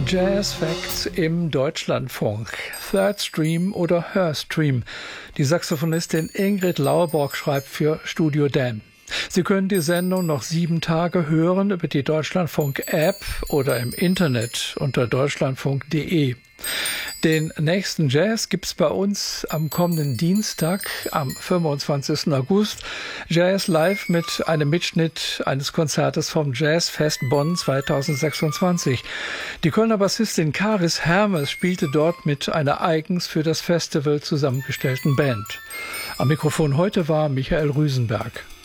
Jazz Facts im Deutschlandfunk. Third Stream oder Her Stream. Die Saxophonistin Ingrid Lauerborg schreibt für Studio Dan. Sie können die Sendung noch 7 Tage hören über die Deutschlandfunk-App oder im Internet unter deutschlandfunk.de. Den nächsten Jazz gibt's bei uns am kommenden Dienstag, am 25. August. Jazz live mit einem Mitschnitt eines Konzertes vom Jazzfest Bonn 2026. Die Kölner Bassistin Karis Hermes spielte dort mit einer eigens für das Festival zusammengestellten Band. Am Mikrofon heute war Michael Rüsenberg.